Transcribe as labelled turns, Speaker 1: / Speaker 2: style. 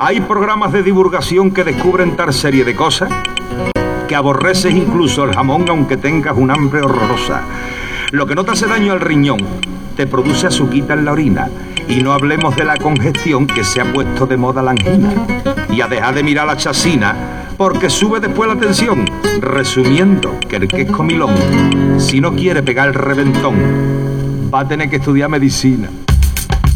Speaker 1: Hay programas de divulgación que descubren tal serie de cosas que aborreces incluso el jamón aunque tengas un hambre horrorosa. Lo que no te hace daño al riñón te produce azuquita en la orina. Y no hablemos de la congestión que se ha puesto de moda la angina. Y a dejar de mirar la chacina porque sube después la tensión. Resumiendo, que el que es comilón, si no quiere pegar el reventón, va a tener que estudiar medicina.